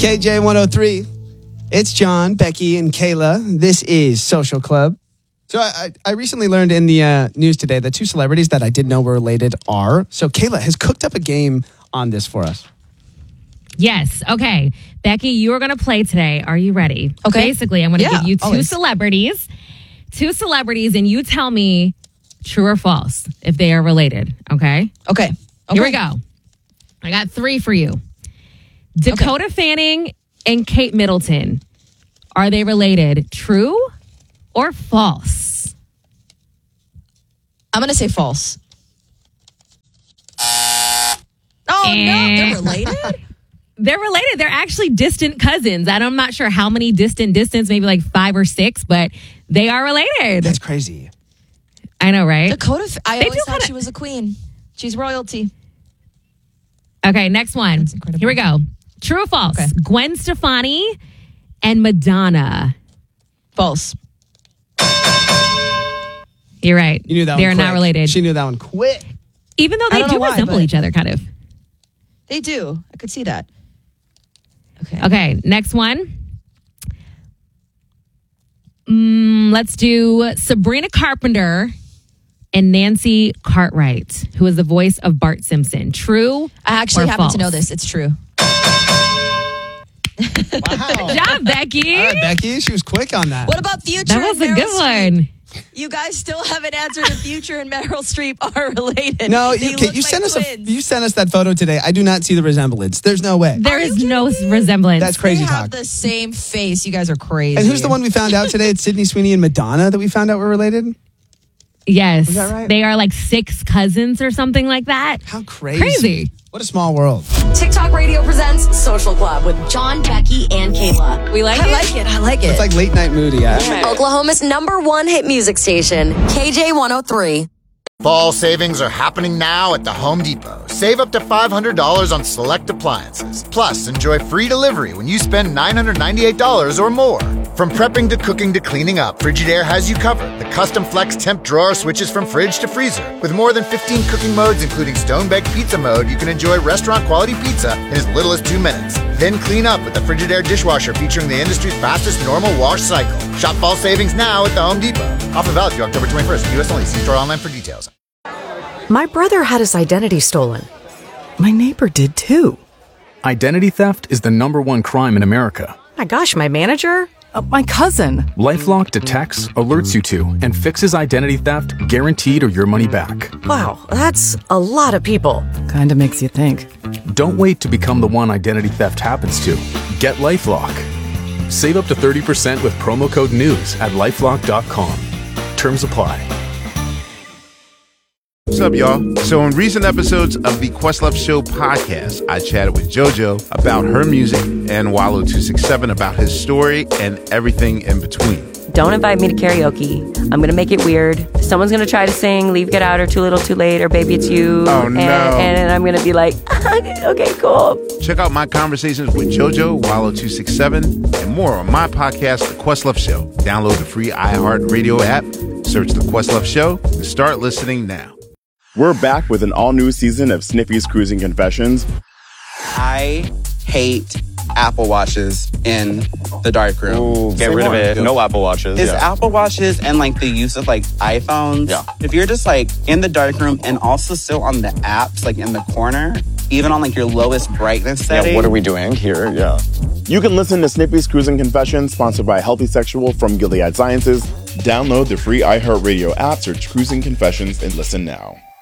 KJ103. It's John, Becky, and Kayla. This is Social Club. So I recently learned in the news today that two celebrities that I didn't know were related are. So Kayla has cooked up a game on this for us. Yes. Okay. Becky, you are going to play today. Are you ready? Okay. Basically, I'm going to give you two celebrities, and you tell me true or false if they are related. Okay? Okay. Here we go. I got three for you. Dakota Fanning and Kate Middleton. Are they related? True or false? I'm going to say false. Oh, no. They're related? They're related. They're actually distant cousins. I'm not sure how many distance, maybe like 5 or 6, but they are related. That's crazy. I know, right? Dakota, I always thought she was a queen. She's royalty. Okay, next one. Here we go. True or false? Okay. Gwen Stefani and Madonna. False. You're right. You knew that They're one not related. She knew that one quick. Even though they do resemble each other, kind of. They do. I could see that. Okay, next one. Let's do Sabrina Carpenter and Nancy Cartwright, who is the voice of Bart Simpson. True? I actually happen false? to know this. It's true. Wow. Good job, Becky. All right, Becky, she was quick on that. What about Future That was and a Meryl good Streep? one. You guys still haven't answered if Future and Meryl Streep are related. No, They you look sent like us twins. you sent us that photo today. I do not see the resemblance. There's no way. There is no resemblance. That's crazy They have talk. the same face. You guys are crazy. And who's the one we found out today? It's Sydney Sweeney and Madonna that we found out were related? Yes. Is that right? They are like 6 cousins or something like that. How crazy. Crazy. What a small world. TikTok Radio presents Social Club with John, Becky, and Kayla. We like I like it. I like it. It's like late night moody. Yeah. Oklahoma's #1 hit music station, KJ103. Fall savings are happening now at the Home Depot. Save up to $500 on select appliances. Plus, enjoy free delivery when you spend $998 or more. From prepping to cooking to cleaning up, Frigidaire has you covered. The custom flex temp drawer switches from fridge to freezer. With more than 15 cooking modes, including stone-baked pizza mode, you can enjoy restaurant-quality pizza in as little as 2 minutes. Then clean up with the Frigidaire dishwasher featuring the industry's fastest normal wash cycle. Shop fall savings now at the Home Depot. Offer valid through October 21st. U.S. only. See store online for details. My brother had his identity stolen. My neighbor did too. Identity theft is the #1 crime in America. My gosh, my manager? My cousin. LifeLock detects, alerts you to, and fixes identity theft guaranteed or your money back. Wow, that's a lot of people. Kinda makes you think. Don't wait to become the one identity theft happens to. Get LifeLock. Save up to 30% with promo code NEWS at LifeLock.com. Terms apply. What's up, y'all? So in recent episodes of the Questlove Show podcast, I chatted with JoJo about her music and Wallow267 about his story and everything in between. Don't invite me to karaoke. I'm going to make it weird. Someone's going to try to sing Leave, Get Out, or Too Little, Too Late, or Baby, It's You. Oh, no. And I'm going to be like, okay, cool. Check out my conversations with JoJo, Wallow267, and more on my podcast, The Questlove Show. Download the free iHeartRadio app, search The Questlove Show, and start listening now. We're back with an all-new season of Sniffy's Cruising Confessions. I hate Apple Watches in the darkroom. Ooh, get rid of it. No Apple Watches. It's Apple Watches and like the use of like iPhones. Yeah. If you're just like in the darkroom and also still on the apps, like in the corner, even on like your lowest brightness setting. Yeah, what are we doing here? Yeah. You can listen to Sniffy's Cruising Confessions, sponsored by Healthy Sexual from Gilead Sciences. Download the free iHeartRadio app, search Cruising Confessions, and listen now.